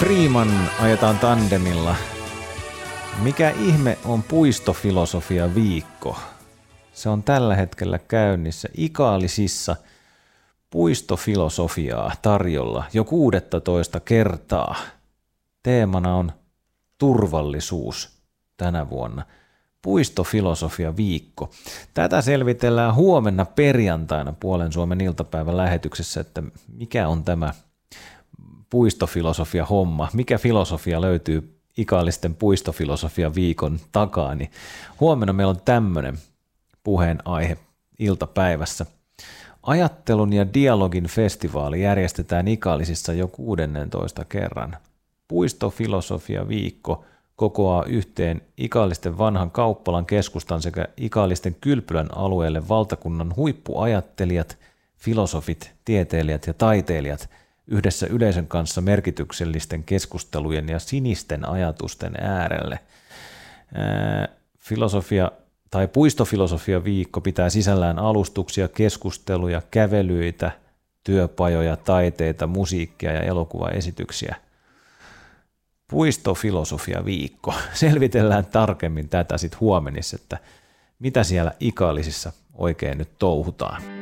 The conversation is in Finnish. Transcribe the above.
Freeman ajetaan tandemilla. Mikä ihme on puistofilosofia viikko? Se on tällä hetkellä käynnissä Ikaalisissa puistofilosofiaa tarjolla jo 16 kertaa. Teemana on turvallisuus tänä vuonna. Puistofilosofia viikko. Tätä selvitellään huomenna perjantaina Puolen Suomen iltapäivän lähetyksessä, että mikä on tämä puistofilosofia homma, mikä filosofia löytyy Ikaalisten puistofilosofia viikon takaa, niin huomenna meillä on tämmöinen puheenaihe iltapäivässä. Ajattelun ja dialogin festivaali järjestetään Ikaalisissa jo 16 kerran. Puistofilosofia viikko kokoaa yhteen Ikaalisten vanhan kauppalan keskustan sekä Ikaalisten kylpylän alueelle valtakunnan huippuajattelijat, filosofit, tieteilijät ja taiteilijat yhdessä yleisön kanssa merkityksellisten keskustelujen ja sinisten ajatusten äärelle. Filosofia tai puistofilosofia viikko pitää sisällään alustuksia, keskusteluja, kävelyitä, työpajoja, taiteita, musiikkia ja elokuvaesityksiä. Puistofilosofia viikko. Selvitellään tarkemmin tätä sitten huomenissa, että mitä siellä Ikaalisissa oikein nyt touhutaan.